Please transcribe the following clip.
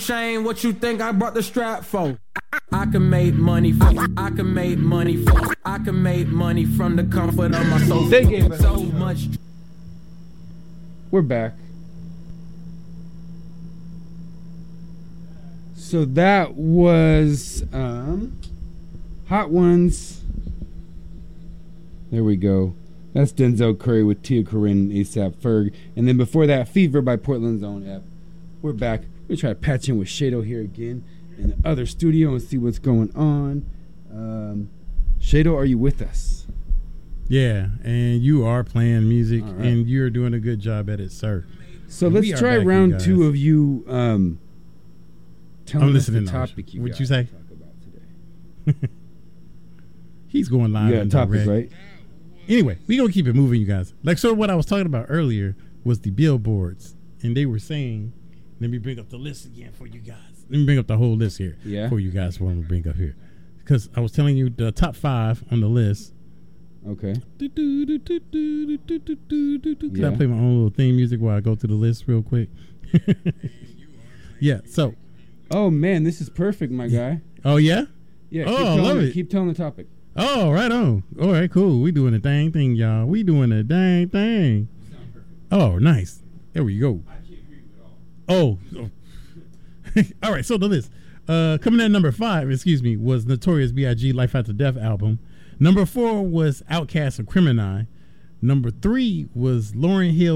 Shane, what you think I brought the strap for? I can make money from the comfort of my soul. They gave us so much. We're back. So that was Hot Ones. There we go. That's Denzel Curry with Tia Corinne and A$AP Ferg. And then before that, Fever by Portland's Own App. We're back. We're going to try to patch in with Shado here again in the other studio and see what's going on. Shado, are you with us? Yeah, and you are playing music, right, and you're doing a good job at it, sir. So let's try round two of you telling us the topic What'd you say? Talk about today. He's going live. Yeah, topic, right? Anyway, we're going to keep it moving, you guys. Like, so what I was talking about earlier was the billboards, and they were saying, let me bring up the list again for you guys. Let me bring up the whole list here for you guys what I'm going to bring up here. Because I was telling you the top 5 on the list. Okay. Can I play my own little theme music while I go through the list real quick? Yeah, so. Oh, man, this is perfect, my guy. Oh, yeah? Yeah, I love it. Keep telling the topic. Oh, right on. All right, cool. We doing a dang thing, y'all. We doing a dang thing. Oh, nice. There we go. I can't agree with all. All right, so the list. Coming in at number 5, was Notorious B.I.G. Life After Death album. Number 4 was Outkast of Crimini. Number 3 was Lauryn Hill.